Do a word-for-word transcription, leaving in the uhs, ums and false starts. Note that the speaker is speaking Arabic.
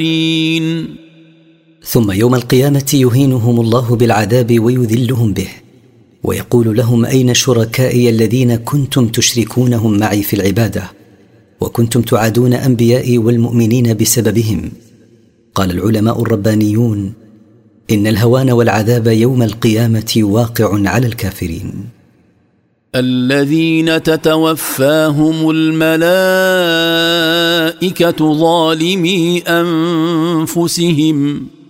ثم يوم القيامة يهينهم الله بالعذاب ويذلهم به، ويقول لهم: أين شركائي الذين كنتم تشركونهم معي في العبادة وكنتم تعادون أنبيائي والمؤمنين بسببهم؟ قال العلماء الربانيون: إن الهوان والعذاب يوم القيامة واقع على الكافرين. الذين تتوفاهم الملائكة ظالمي أنفسهم